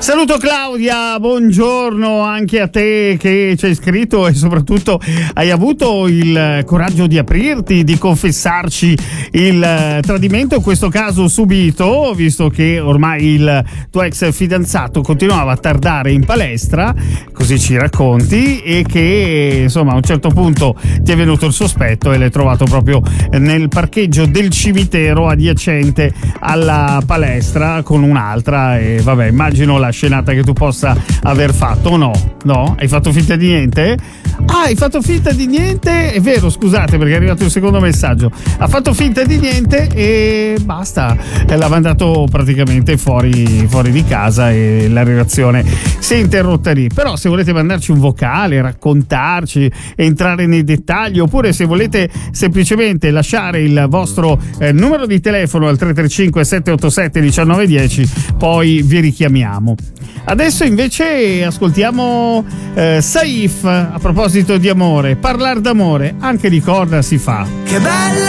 Saluto Claudia, buongiorno anche a te che ci hai scritto e soprattutto hai avuto il coraggio di aprirti, di confessarci il tradimento, in questo caso subito, visto che ormai il tuo ex fidanzato continuava a tardare in palestra, così ci racconti, e che insomma a un certo punto ti è venuto il sospetto e l'hai trovato proprio nel parcheggio del cimitero adiacente alla palestra con un'altra. E vabbè, immagino la scenata che tu possa aver fatto, o no? No? Hai fatto finta di niente? Ah, hai fatto finta di niente? È vero, scusate, perché è arrivato il secondo messaggio. Ha fatto finta di niente e basta, l'ha mandato praticamente fuori di casa e la relazione si è interrotta lì. Però se volete mandarci un vocale, raccontarci, entrare nei dettagli, oppure se volete semplicemente lasciare il vostro numero di telefono al 335 787 1910, poi vi richiamiamo. Adesso invece ascoltiamo Saif, a proposito di amore. Parlar d'amore anche di corda si fa. Che bella